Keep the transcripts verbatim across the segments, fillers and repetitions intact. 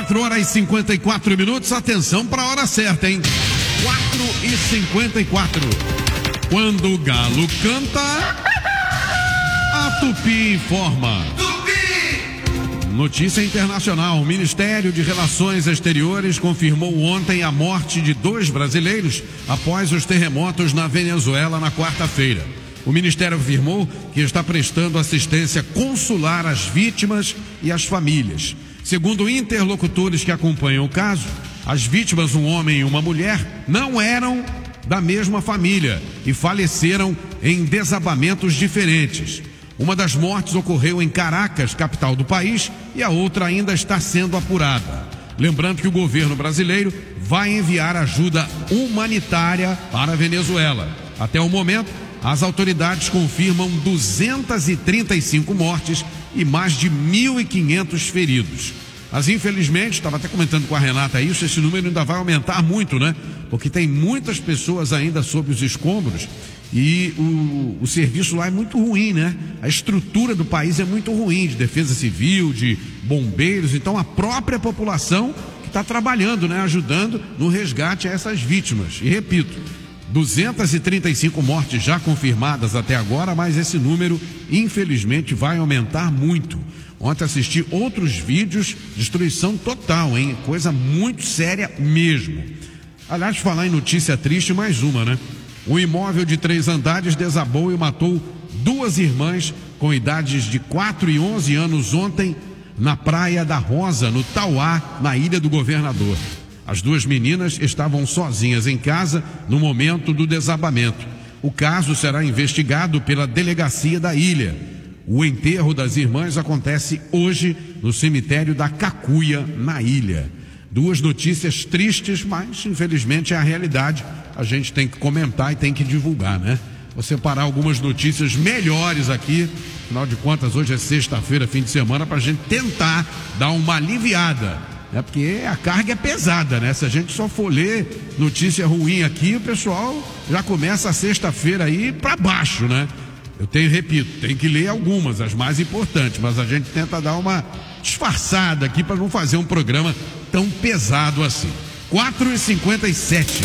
quatro horas e cinquenta e quatro minutos, atenção para a hora certa, hein? quatro e cinquenta e quatro. Quando o galo canta, a Tupi informa. Tupi! Notícia internacional. O Ministério de Relações Exteriores confirmou ontem a morte de dois brasileiros após os terremotos na Venezuela na quarta-feira. O Ministério afirmou que está prestando assistência consular às vítimas e às famílias. Segundo interlocutores que acompanham o caso, as vítimas, um homem e uma mulher, não eram da mesma família e faleceram em desabamentos diferentes. Uma das mortes ocorreu em Caracas, capital do país, e a outra ainda está sendo apurada. Lembrando que o governo brasileiro vai enviar ajuda humanitária para a Venezuela. Até o momento, as autoridades confirmam duzentas e trinta e cinco mortes e mais de mil e quinhentos feridos. Mas infelizmente, estava até comentando com a Renata isso, esse número ainda vai aumentar muito, né? Porque tem muitas pessoas ainda sob os escombros e o, o serviço lá é muito ruim, né? A estrutura do país é muito ruim, de defesa civil, de bombeiros, então a própria população que está trabalhando, né? Ajudando no resgate a essas vítimas. E repito, duzentas e trinta e cinco mortes já confirmadas até agora, mas esse número, infelizmente, vai aumentar muito. Ontem assisti outros vídeos, destruição total, hein? Coisa muito séria mesmo. Aliás, falar em notícia triste, mais uma, né? Um imóvel de três andares desabou e matou duas irmãs com idades de quatro e onze anos ontem na Praia da Rosa, no Tauá, na Ilha do Governador. As duas meninas estavam sozinhas em casa no momento do desabamento. O caso será investigado pela delegacia da ilha. O enterro das irmãs acontece hoje no cemitério da Cacuia, na ilha. Duas notícias tristes, mas infelizmente é a realidade. A gente tem que comentar e tem que divulgar, né? Vou separar algumas notícias melhores aqui. Afinal de contas, hoje é sexta-feira, fim de semana, para a gente tentar dar uma aliviada. É porque a carga é pesada, né? Se a gente só for ler notícia ruim aqui, o pessoal já começa a sexta-feira aí para baixo, né? Eu tenho, repito, tem que ler algumas, as mais importantes, mas a gente tenta dar uma disfarçada aqui para não fazer um programa tão pesado assim. quatro e cinquenta e sete.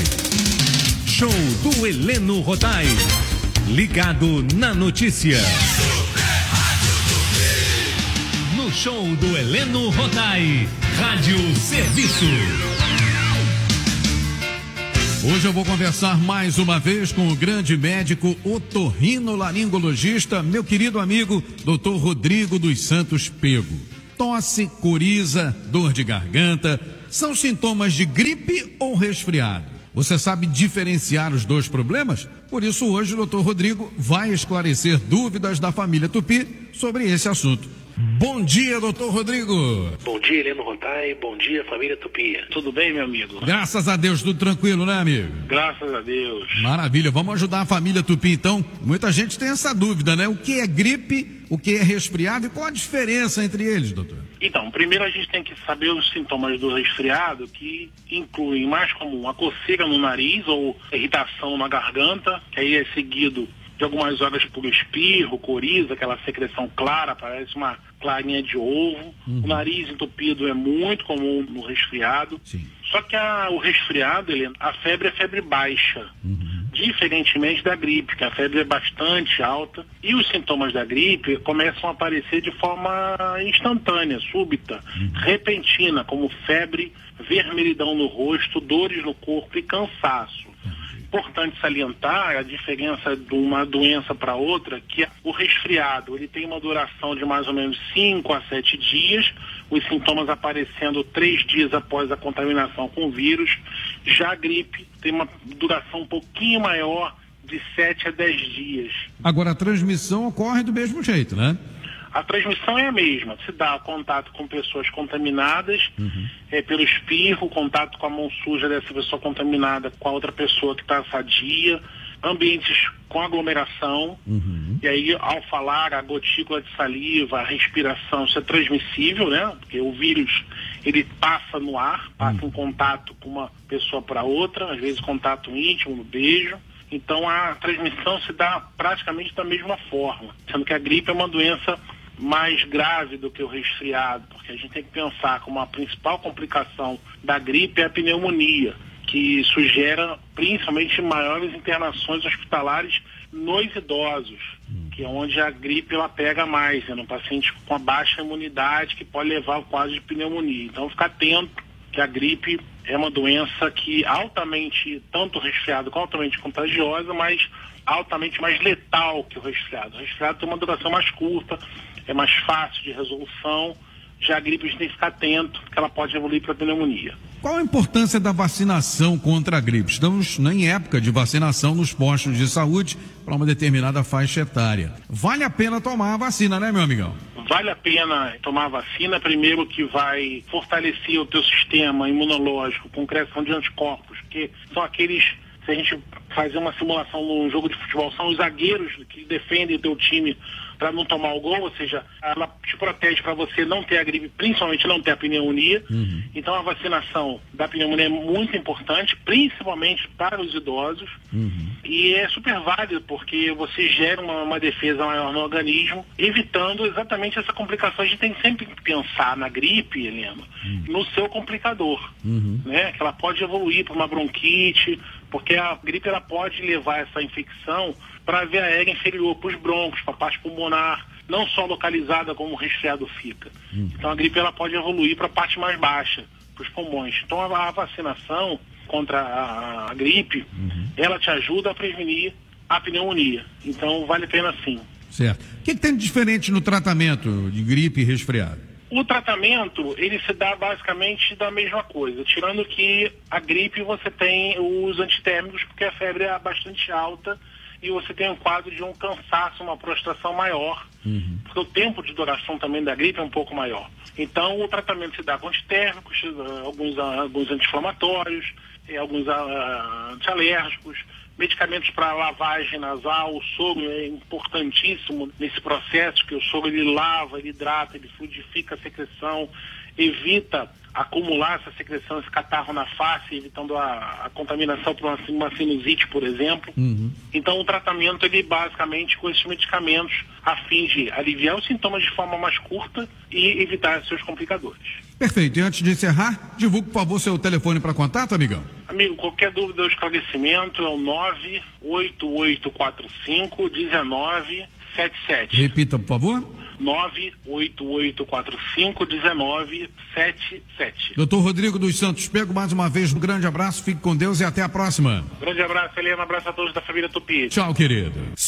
Show do Heleno Rodai. Ligado na notícia. No show do Heleno Rodai. Rádio Serviço. Hoje eu vou conversar mais uma vez com o grande médico otorrinolaringologista, meu querido amigo doutor Rodrigo dos Santos Pego. Tosse, coriza, dor de garganta, são sintomas de gripe ou resfriado? Você sabe diferenciar os dois problemas? Por isso hoje o doutor Rodrigo vai esclarecer dúvidas da família Tupi sobre esse assunto. Bom dia, doutor Rodrigo. Bom dia, Heleno Rodai. Bom dia, família Tupi. Tudo bem, meu amigo? Graças a Deus, tudo tranquilo, né, amigo? Graças a Deus. Maravilha, vamos ajudar a família Tupi, então. Muita gente tem essa dúvida, né? O que é gripe, o que é resfriado e qual a diferença entre eles, doutor? Então, primeiro a gente tem que saber os sintomas do resfriado, que incluem mais comum a coceira no nariz ou irritação na garganta, que aí é seguido de algumas horas por espirro, coriza, aquela secreção clara, parece uma clarinha de ovo. Uhum. O nariz entupido é muito comum no resfriado. Sim. Só que a, o resfriado, ele, a febre é febre baixa, uhum. diferentemente da gripe, que a febre é bastante alta. E os sintomas da gripe começam a aparecer de forma instantânea, súbita, uhum. repentina, como febre, vermelhidão no rosto, dores no corpo e cansaço. Importante salientar a diferença de uma doença para outra, que o resfriado ele tem uma duração de mais ou menos cinco a sete dias, os sintomas aparecendo três dias após a contaminação com o vírus. Já a gripe tem uma duração um pouquinho maior, de sete a dez dias. Agora a transmissão ocorre do mesmo jeito, né? A transmissão é a mesma, se dá contato com pessoas contaminadas, uhum. é, pelo espirro, contato com a mão suja dessa pessoa contaminada com a outra pessoa que está sadia, ambientes com aglomeração, uhum. e aí ao falar a gotícula de saliva, a respiração, isso é transmissível, né? Porque o vírus ele passa no ar, passa uhum. em contato com uma pessoa para outra, às vezes contato íntimo, no beijo. Então a transmissão se dá praticamente da mesma forma, sendo que a gripe é uma doença mais grave do que o resfriado, porque a gente tem que pensar como a principal complicação da gripe é a pneumonia, que sugere principalmente maiores internações hospitalares nos idosos, que é onde a gripe ela pega mais, né, no paciente com a baixa imunidade, que pode levar ao quadro de pneumonia. Então, ficar atento que a gripe é uma doença que altamente, tanto o resfriado como altamente contagiosa, mas altamente mais letal que o resfriado. O resfriado tem uma duração mais curta, é mais fácil de resolução. Já a gripe a gente tem que ficar atento, porque ela pode evoluir para a pneumonia. Qual a importância da vacinação contra a gripe? Estamos em época de vacinação nos postos de saúde para uma determinada faixa etária. Vale a pena tomar a vacina, né, meu amigão? Vale a pena tomar a vacina, primeiro que vai fortalecer o teu sistema imunológico com criação de anticorpos, porque são aqueles, se a gente fazer uma simulação num jogo de futebol, são os zagueiros que defendem o teu time para não tomar o gol, ou seja, ela te protege para você não ter a gripe, principalmente não ter a pneumonia. Uhum. Então a vacinação da pneumonia é muito importante, principalmente para os idosos. Uhum. E é super válido porque você gera uma, uma defesa maior no organismo, evitando exatamente essa complicação. A gente tem sempre que pensar na gripe, Helena, uhum. no seu complicador, uhum. né? Que ela pode evoluir para uma bronquite, porque a gripe ela pode levar essa infecção para a via aérea inferior, para os brônquios, para a parte pulmonar, não só localizada como o resfriado fica. Uhum. Então a gripe ela pode evoluir para a parte mais baixa, para os pulmões. Então a, a vacinação contra a, a gripe, uhum. ela te ajuda a prevenir a pneumonia. Então vale a pena sim. Certo. O que, que tem de diferente no tratamento de gripe e resfriado? O tratamento, ele se dá basicamente da mesma coisa, tirando que a gripe você tem os antitérmicos, porque a febre é bastante alta e você tem um quadro de um cansaço, uma prostração maior, uhum. porque o tempo de duração também da gripe é um pouco maior. Então o tratamento se dá com antitérmicos, alguns, alguns anti-inflamatórios, alguns uh, antialérgicos, medicamentos para lavagem nasal. O soro é importantíssimo nesse processo, que o soro ele lava, ele hidrata, ele fluidifica a secreção, evita acumular essa secreção, esse catarro na face, evitando a, a contaminação por uma, uma sinusite, por exemplo. Uhum. Então o tratamento, ele basicamente com esses medicamentos, a fim de aliviar os sintomas de forma mais curta e evitar seus complicadores. Perfeito. E antes de encerrar, divulgue, por favor, seu telefone para contato, amigão. Amigo, qualquer dúvida ou esclarecimento é o nove oito oito quatro cinco um nove sete sete. Repita, por favor. nove oito oito quatro cinco um nove sete sete. doutor Rodrigo dos Santos Pego, mais uma vez, um grande abraço, fique com Deus e até a próxima. Grande abraço, Helena, um abraço a todos da família Tupi. Tchau, querido.